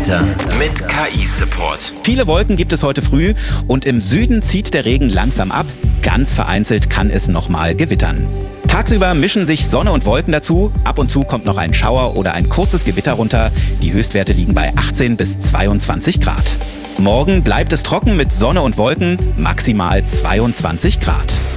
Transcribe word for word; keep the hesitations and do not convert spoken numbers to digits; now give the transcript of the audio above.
Wettercenter mit K I-Support. Viele Wolken gibt es heute früh und im Süden zieht der Regen langsam ab. Ganz vereinzelt kann es nochmal gewittern. Tagsüber mischen sich Sonne und Wolken dazu. Ab und zu kommt noch ein Schauer oder ein kurzes Gewitter runter. Die Höchstwerte liegen bei achtzehn bis zweiundzwanzig Grad. Morgen bleibt es trocken mit Sonne und Wolken, maximal zweiundzwanzig Grad.